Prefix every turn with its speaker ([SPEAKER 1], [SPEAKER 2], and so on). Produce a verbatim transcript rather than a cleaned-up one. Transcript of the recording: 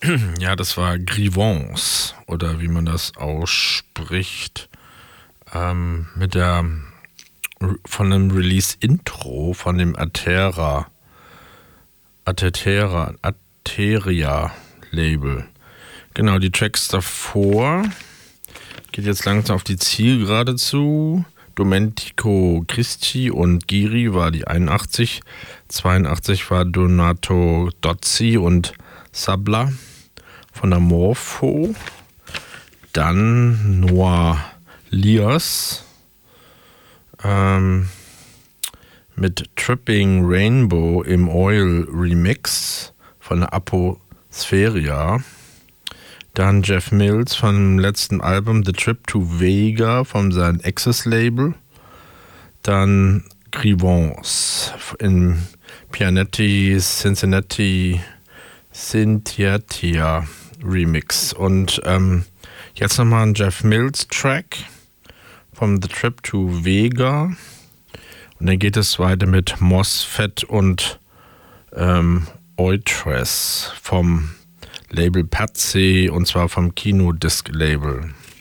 [SPEAKER 1] Ja, das war Grievance oder wie man das ausspricht. Ähm, mit der von dem Release-Intro von dem Atera, Atera, Ateria-Label. Genau, die Tracks davor. Geht jetzt langsam auf die Zielgerade zu. Domenico Christi und Giri war die einundachtzig. zweiundachtzig war Donato Dozzi und Sabla von der Morpho. Dann Noah Lias ähm, mit Tripping Rainbow im Oil Remix von der Apospheria. Dann Jeff Mills vom letzten Album The Trip to Vega von seinem Access-Label. Dann Grievance in Pianetti Cincinnati Cynthiatia Remix. Und ähm, jetzt nochmal ein Jeff Mills Track vom The Trip to Vega. Und dann geht es weiter mit Mosfet und ähm, Eutres vom Label Patsy und zwar vom Kinodisc Label.